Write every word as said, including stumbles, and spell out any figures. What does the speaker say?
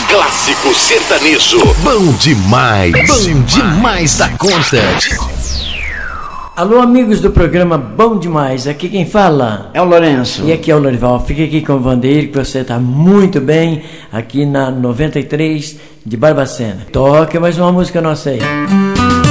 Clássico sertanejo. Bom demais. Bom demais da conta. Alô, amigos do programa Bom Demais, aqui quem fala é o Lourenço. E aqui é o Lorival. Fique aqui com o Vandeir, que você está muito bem aqui na noventa e três de Barbacena. Toque mais uma música nossa aí.